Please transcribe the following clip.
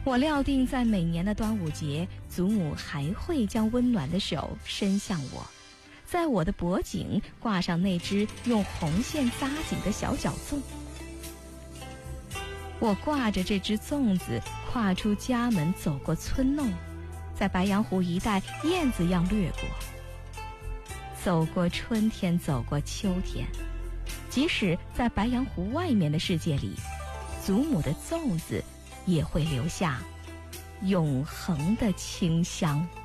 我料定在每年的端午节，祖母还会将温暖的手伸向我，在我的脖颈挂上那只用红线扎紧的小脚粽。我挂着这只粽子跨出家门，走过村弄，在白洋湖一带燕子样掠过，走过春天，走过秋天。即使在白洋湖外面的世界里，祖母的粽子也会留下永恒的清香。